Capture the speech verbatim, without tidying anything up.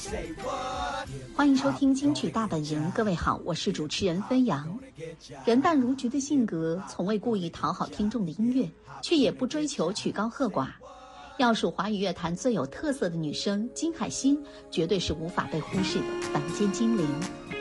欢迎收听金曲大本营，各位好，我是主持人飞扬。人淡如菊的性格，从未故意讨好听众的音乐，却也不追求曲高和寡。要数华语乐坛最有特色的女生，金海心绝对是无法被忽视的凡间精灵。